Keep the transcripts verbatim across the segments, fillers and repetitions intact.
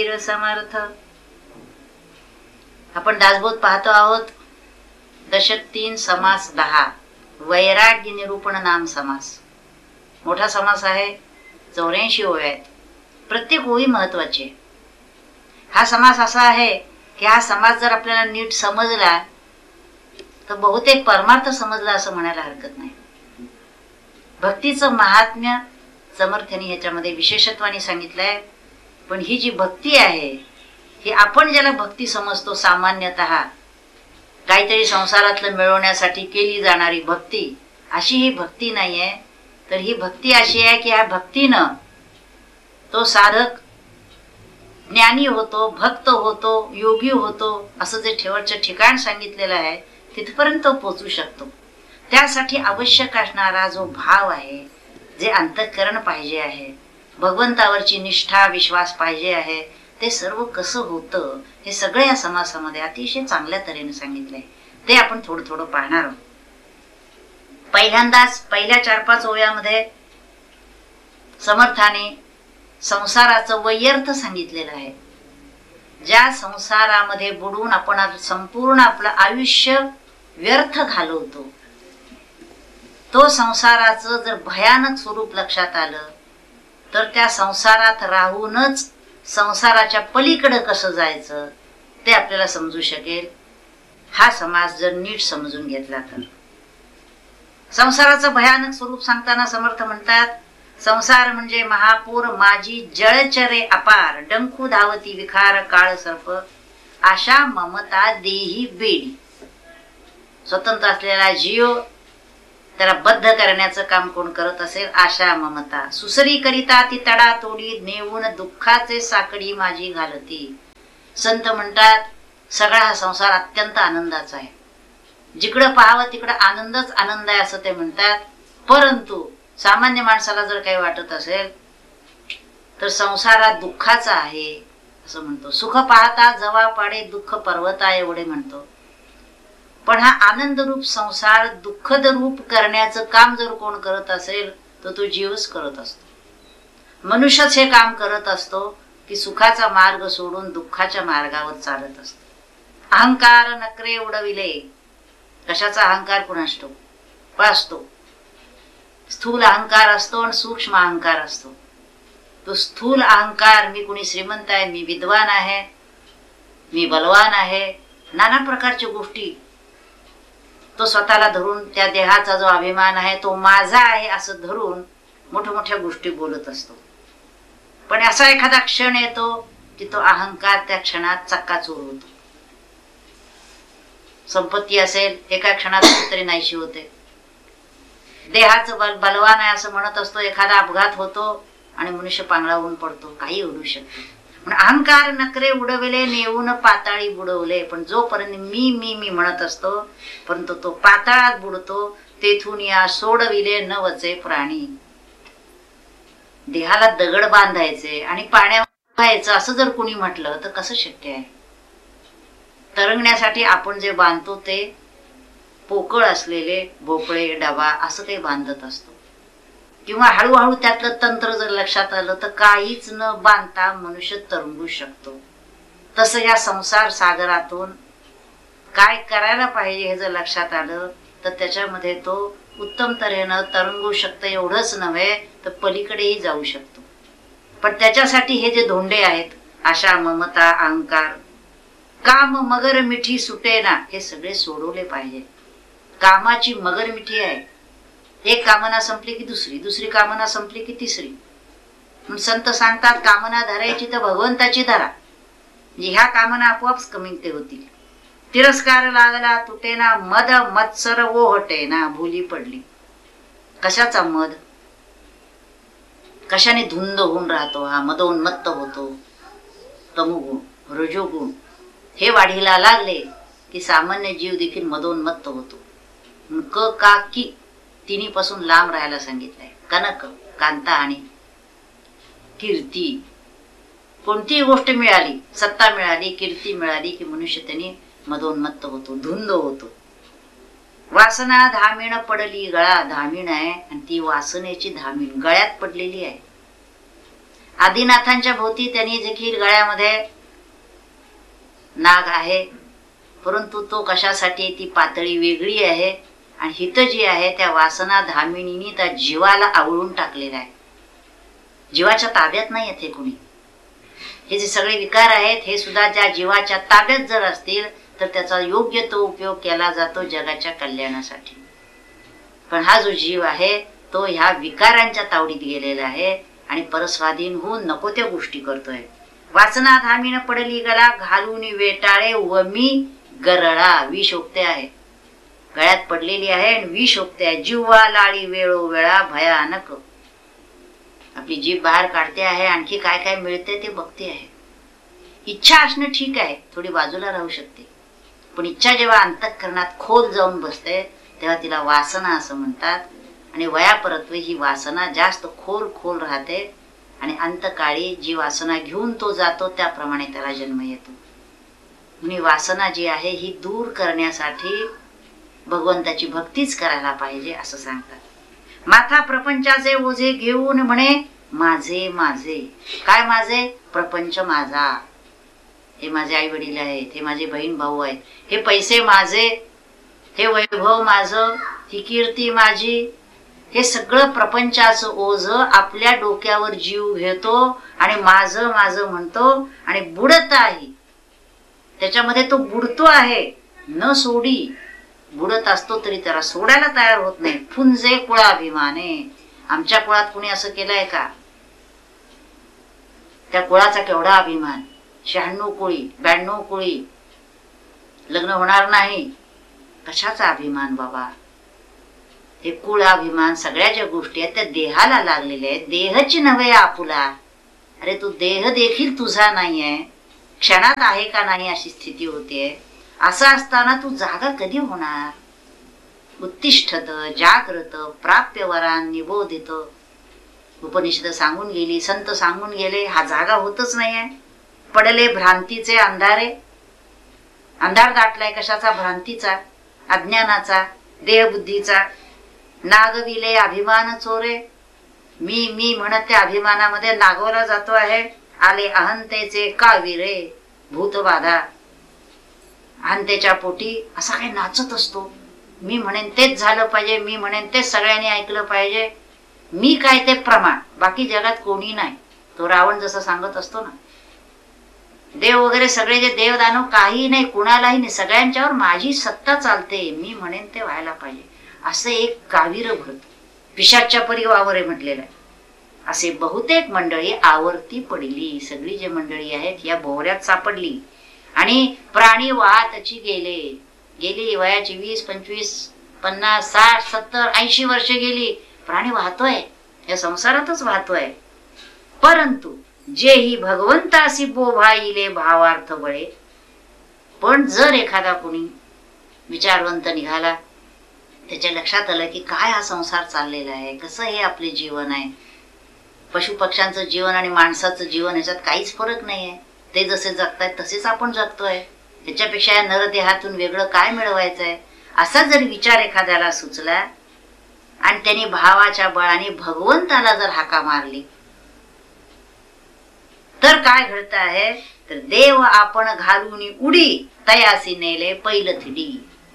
वीर समर्थ. आपण दासबोध पाहतो आहोत. दशक तीन समास दहा. वैराग्य निरूपण नाम समास. मोठा समास आहे. चौऱ्याऐंशी ओव्या आहेत. प्रत्येक ओवी महत्वाची आहे. हा समास असा आहे की हा समास जर आपल्याला नीट समजला तर बहुतेक परमार्थ समजला असं म्हणायला हरकत नाही. भक्तीचं महात्म्य समर्थांनी ह्याच्यामध्ये विशेषत्वाने सांगितलंय. पण ही जी भक्ती आहे ही आपण ज्याला भक्ती समजतो सामान्यतः काहीतरी संसारातलं मिळवण्यासाठी केली जाणारी भक्ती, अशी ही भक्ती नाहीये. तर ही भक्ती अशी आहे की ह्या भक्तीनं तो साधक ज्ञानी होतो, भक्त होतो, योगी होतो, असं जे शेवटचं ठिकाण सांगितलेलं आहे तिथपर्यंत तो पोचू शकतो. त्यासाठी आवश्यक असणारा जो भाव आहे, जे अंतःकरण पाहिजे आहे, भगवंतावरची निष्ठा विश्वास पाहिजे आहे, ते सर्व कसं होतं हे सगळं या समासामध्ये अतिशय चांगल्या तऱ्हेने सांगितलंय. ते आपण थोडं थोडं पाहणार आहोत. पहिल्यांदाच पहिल्या चार पाच ओव्यामध्ये समर्थाने संसाराचं वैयर्थ सांगितलेलं आहे. ज्या संसारामध्ये बुडून आपण संपूर्ण आपलं आयुष्य व्यर्थ घालवतो, तो संसाराचं जर भयानक स्वरूप लक्षात आलं तर त्या संसारात राहूनच संसाराच्या पलीकडे कसं जायचं ते आपल्याला समजू शकेल. हा समास जर नीट समजून घेतला तर. संसाराचं भयानक स्वरूप सांगताना समर्थ म्हणतात, संसार म्हणजे महापूर माझी जळचरे अपार, डंखू धावती विखार काळ सर्प, आशा ममता देही बेडी. स्वतंत्र असलेला जीव त्याला बद्ध करण्याचं काम कोण करत असेल? आशा ममता. सुसरी करिता ती तडा तोडी, नेऊन दुःखाचे साकडी माझी घालती. संत म्हणतात सगळा हा संसार अत्यंत आनंदाचा आहे. जिकडं पाहावं तिकडं आनंदच आनंद आहे असं ते म्हणतात. परंतु सामान्य माणसाला जर काही वाटत असेल तर संसारात दुःखाचा आहे असं म्हणतो. सुख पाहता जवा पाडे दुःख पर्वता एवढे म्हणतो. पण हा आनंद रूप संसार दुःखद रूप करण्याचं काम जर कोण करत असेल तर तो जीवच करत असतो. मनुष्यच हे काम करत असतो की सुखाचा मार्ग सोडून दुःखाच्या मार्गावर चालत असतो. अहंकार नकरे उडविले. कशाचा अहंकार कुणास ठाऊक असतो. स्थूल अहंकार असतो आणि सूक्ष्म अहंकार असतो. तो स्थूल अहंकार, मी कुणी श्रीमंत आहे, मी विद्वान आहे, मी बलवान आहे, नाना प्रकारच्या गोष्टी तो स्वतःला धरून, त्या देहाचा जो अभिमान आहे तो माझा आहे असं धरून मोठ्या मोठ्या गोष्टी बोलत असतो. पण असा एखादा क्षण येतो की तो अहंकार त्या क्षणात चक्काचूर होतो. संपत्ती असेल एका क्षणात तरी नाहीशी होते. देहाचं बल बलवान आहे असं म्हणत असतो, एखादा अपघात होतो आणि मनुष्य पांगळा होऊन पडतो. काही होऊ शकते. पण अहंकार नकरे उडविले नेऊन पाताळी बुडवले. पण जोपर्यंत मी मी मी म्हणत असतो परंतु तो पाताळात बुडतो. तेथून या सोडविले न वचे प्राणी. देहाला दगड बांधायचे आणि पाण्यात व्हायचं असं जर कुणी म्हटलं तर कसं शक्य आहे? तरंगण्यासाठी आपण जे बांधतो ते पोकळ असलेले भोपळे डबा असं काही बांधत असतो. किंवा हळूहळू त्यातलं तंत्र जर लक्षात आलं तर काहीच न बांधता मनुष्य तरंगू शकतो. तसं या संसार सागरातून काय करायला पाहिजे हे जर लक्षात आलं तर त्याच्यामध्ये तो उत्तम तऱ्हेनं तरंगू शकतो. एवढंच नव्हे तर पलीकडेही जाऊ शकतो. पण त्याच्यासाठी हे जे धोंडे आहेत, आशा ममता अहंकार, काम मगर मिठी सुटेना, हे सगळे सोडवले पाहिजे. कामाची मगर मिठी आहे. एक कामना संपली की दुसरी, दुसरी कामना संपली की तिसरी. संत सांगतात कामना धरायची तर भगवंताची धरा, ह्या कामना आपोआपच कमी ते होतील. तिरस्कार लागला तुटेना, मद मत्सर ओहटेना, भुली पडली. कशाचा मद? कशाने धुंद होऊन राहतो हा? मदोन्मत्त होतो. तमोगुण रजोगुण हे वाढीला लागले की सामान्य जीव देखील मदोन्मत्त होतो. क का की तिन्ही पासून लांब राहायला सांगितलंय. कनक कांता आणि कीर्ती. कोणतीही गोष्ट मिळाली, सत्ता मिळाली, कीर्ती मिळाली की मनुष्य त्यांनी मदोन्मत्त होतो, धुंद होतो. वासना धामीण पडली. गळा धामीण आहे आणि ती वासनेची धामीण गळ्यात पडलेली आहे. आदिनाथांच्या भोवती त्यांनी देखील गळ्यामध्ये नाग आहे, परंतु तो कशासाठी, ती पातळी वेगळी आहे. आणि हित जी आहे त्या वासना धामिनीने त्या जीवाला आवळून टाकलेला आहे. जीवाच्या ताब्यात नाही येते कुणी. हे जे सगळे विकार आहेत हे सुद्धा ज्या जीवाच्या ताब्यात जर असतील तर त्याचा योग्य तो उपयोग केला जातो जगाच्या कल्याणासाठी. पण हा जो जीव आहे तो ह्या विकारांच्या तावडीत गेलेला आहे आणि परस्वाधीन होऊन नको त्या गोष्टी करतोय. वासना धामीनं पडली गळा, घालून वेटाळे वमी गरळा. विषोक्ते आहे, गळ्यात पडलेली आहे आणि विषोक्ते आहे. जीवा लाळी वेळोवेळा भयानक. आपली जीभ बाहेर काढते आहे, आणखी काय काय मिळते ते बघते आहे. इच्छा असणं ठीक आहे, थोडी बाजूला राहू शकते, पण इच्छा जेव्हा अंतःकरणात खोल जाऊन बसते तेव्हा तिला वासना असं म्हणतात. आणि वयापरत्वे ही वासना जास्त खोल खोल राहते आणि अंतकाळी जी वासना घेऊन तो जातो त्याप्रमाणे त्याला जन्म येतो. म्हणून वासना जी आहे ही दूर करण्यासाठी भगवंताची भक्तीच करायला पाहिजे असं सांगतात. माथा प्रपंचाचे ओझे घेऊन म्हणे माझे माझे. काय माझे? प्रपंच माझा. हे माझे आई वडील आहेत, हे माझे बहीण भाऊ आहेत, हे पैसे माझे, हे वैभव माझं, ही कीर्ती माझी. हे सगळं प्रपंचाचं ओझ आपल्या डोक्यावर जीव घेतो आणि माझं माझं म्हणतो आणि बुडत आहे. त्याच्यामध्ये तो बुडतो आहे न सोडी. बुडत असतो तरी त्याला सोडायला तयार होत नाही. फुंजे कुळाभिमाने. आमच्या कुळात कुणी असं केलंय का? त्या कुळाचा केवढा अभिमान. शहाण्णव कुळी, ब्याण्णव कुळी, लग्न होणार नाही. कशाचा अभिमान बाबा? हे कुळ अभिमान सगळ्या ज्या गोष्टी आहेत त्या देहाला लागलेल्या आहेत. देहची नव्हे आपुला. अरे तू देह देखील तुझा नाहीये, क्षणात आहे का नाही अशी स्थिती होते. असं असताना तू जागा कधी होणार? उत्तिष्ठत जागृत प्राप्य वरान निबोधित. उपनिषद सांगून गेली, संत सांगून गेले, हा जागा होतच नाहीये. पडले भ्रांतीचे अंधारे. अंधार दाटलाय कशाचा? भ्रांतीचा, अज्ञानाचा, देहबुद्धीचा. नागविले अभिमान चोरे. मी मी म्हणत त्या अभिमानामध्ये नागवला जातो आहे. आले अहंतेचे काविरे भूतबाधा. अहंतेच्या पोटी असा काही नाचत असतो. मी म्हणेन तेच झालं पाहिजे, मी म्हणेन तेच सगळ्यांनी ऐकलं पाहिजे, मी काय ते प्रमाण, बाकी जगात कोणी नाही. तो रावण जसं सांगत असतो ना, देव वगैरे सगळे जे देव दानव काही नाही, कुणालाही नाही, सगळ्यांच्यावर माझी सत्ता चालते, मी म्हणेन ते व्हायला पाहिजे, असं एक कावीर भरत पिशाच्या परी वावरे म्हटलेलं आहे. असे बहुतेक मंडळी आवर्ती पडली. सगळी जे मंडळी आहेत या भोवऱ्यात सापडली आणि प्राणी वाहतची गेले. गेली वयाची वीस पंचवीस पन्नास साठ सत्तर ऐंशी वर्ष गेली. प्राणी वाहतोय, या संसारातच वाहतोय. परंतु जेही भगवंतासी बोभाईले भावार्थ बळे. पण जर एखादा कोणी विचारवंत निघाला, त्याच्या लक्षात आलं की काय हा संसार चाललेला आहे, कसं हे आपले जीवन आहे, पशु पक्ष्यांचं जीवन आणि माणसाचं जीवन ह्याच्यात काहीच फरक नाही आहे. ते जसे जगतायत तसेच आपण जगतोय, त्याच्यापेक्षा या नरदेहातून वेगळं काय मिळवायचंय, असा जर विचार एखाद्याला सुचला आणि त्यांनी भावाच्या बळाने भगवंताला जर हाका मारली तर काय घडत आहे, तर देव आपण घालून उडी तयासी नेले पैलथिडी.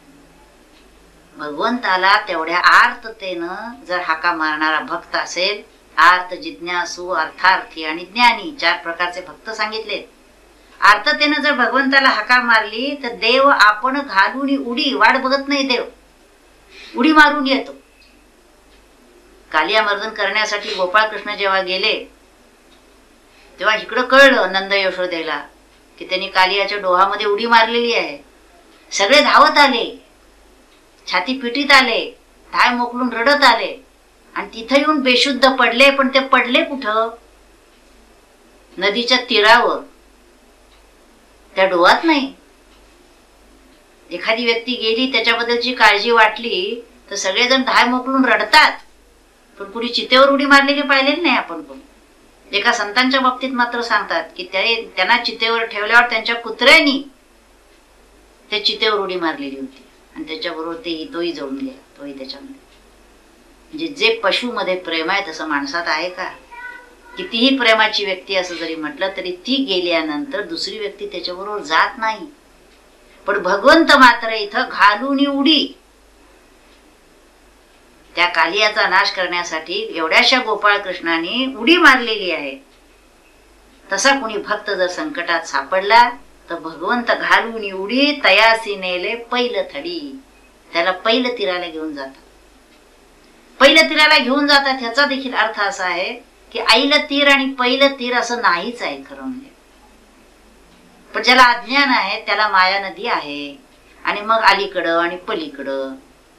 भगवंताला तेवढ्या आर्ततेनं जर हाका मारणारा भक्त असेल, आर्त जिज्ञासू अर्थार्थी आणि ज्ञानी चार प्रकारचे भक्त सांगितले. आर्ततेनं जर भगवंताला हाका मारली तर देव आपण घालून उडी, वाट बघत नाही, देव उडी मारून येतो. कालिया मर्दन करण्यासाठी गोपाळ कृष्ण जेव्हा गेले तेव्हा इकडं कळलं नंद यशोदेला की त्यांनी कालियाच्या डोहामध्ये उडी मारलेली आहे. सगळे धावत आले, छाती पिटीत आले, धाय मोकलून रडत आले आणि तिथे येऊन बेशुद्ध पडले. पण ते पडले कुठं? नदीच्या तीरावर, त्या डोहात नाही. एखादी व्यक्ती गेली, त्याच्याबद्दलची काळजी वाटली तर सगळेजण धाय मोकलून रडतात, पण कुणी चितेवर उडी मारलेली पाहिलेली नाही आपण कोण. एका संतांच्या बाबतीत मात्र सांगतात की त्यांना चितेवर ठेवल्यावर त्यांच्या कुत्र्यांनी त्या चितेवर उडी मारलेली होती आणि त्याच्याबरोबर ते तोही जळून गेला, तोही त्याच्यामध्ये. म्हणजे जे पशुमध्ये प्रेम आहे तसं माणसात आहे का? कितीही प्रेमाची व्यक्ती असं जरी म्हटलं तरी ती गेल्यानंतर दुसरी व्यक्ती त्याच्याबरोबर जात नाही. पण भगवंत मात्र इथं घालून उडी, त्या कालियाचा नाश करण्यासाठी एवढ्याशा गोपाळ कृष्णाने उडी मारलेली आहे. तसा कुणी भक्त जर संकटात सापडला तर भगवंत घालून उडी तयासी नेले पहिलं थडी, त्याला पहिलं तीराला घेऊन जातात. पहिलं तीराला घेऊन जातात ह्याचा देखील अर्थ असा आहे की आईलं तीर आणि पहिलं तीर असं नाहीच आहे खरं म्हणजे. पण ज्याला अज्ञान आहे त्याला माया नदी आहे आणि मग अलीकडं आणि पलीकडं.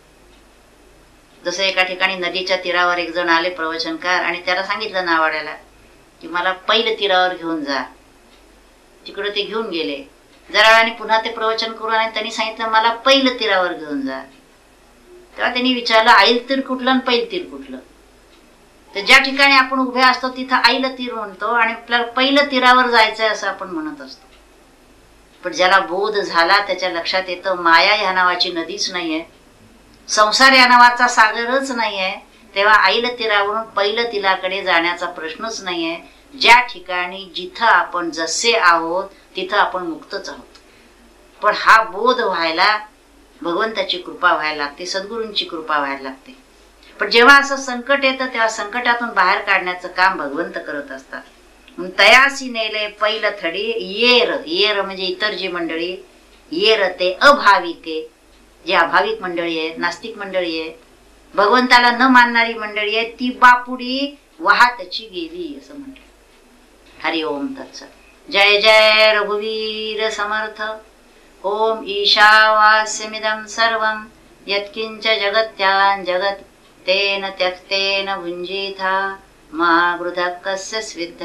जसं एका ठिकाणी नदीच्या तीरावर एक जण आले प्रवचनकार आणि त्याला सांगितलं नावाड्याला की मला पहिलं तीरावर घेऊन जा. तिकडं ते घेऊन गेले. जरा वेळाने पुन्हा ते प्रवचन करून आणि त्यांनी सांगितलं मला पहिलं तीरावर घेऊन जा. तेव्हा त्यांनी विचारलं आईल तीर कुठलं आणि पहिलं तीर कुठलं. तर ज्या ठिकाणी आपण उभे असतो तिथं आईलं तीर म्हणतो आणि आपल्याला पहिलं तीरावर जायचंय असं आपण म्हणत असतो. पण ज्याला बोध झाला त्याच्या लक्षात येतं माया ह्या नावाची नदीच नाहीये, संसार या नावाचा सागरच नाहीये. तेव्हा आईलं तीरावरून पहिलं तिलाकडे जाण्याचा प्रश्नच नाहीये. ज्या ठिकाणी जिथं आपण जसे आहोत तिथं आपण मुक्तच आहोत. पण हा बोध व्हायला भगवंताची कृपा व्हायला लागते, सद्गुरूंची कृपा व्हायला लागते. पण जेव्हा असं संकट येतं तेव्हा संकटातून बाहेर काढण्याचं काम भगवंत करत असतात. तयासी नेले पहिलं थडी येर, येर म्हणजे इतर जी मंडळी, येर ते अभाविके, जी अभाविक मंडळी आहे, नास्तिक मंडळी आहे, भगवंताला न मानणारी मंडळी आहे, ती बापुडी वाहतची गेली असं म्हणतात. हरि ओम तत्सत. जय जय रघुवीर समर्थ. ओम ईशावास्यमिदं सर्वं यत्किंच जगत्यां जगत् तेन त्यक्तेन भुञ्जीथा मा गृधः कस्य स्विद्ध